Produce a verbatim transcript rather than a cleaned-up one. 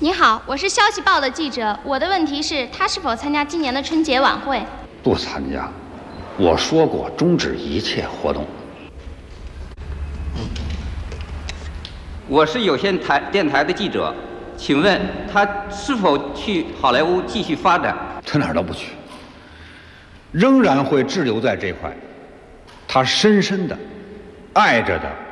你好，我是消息报的记者。我的问题是，他是否参加今年的春节晚会？ 不参加。我说过，终止一切活动。 我是有线台电台的记者，请问他是否去好莱坞继续发展？ 他哪儿都不去，仍然会滞留在这块他深深的爱着的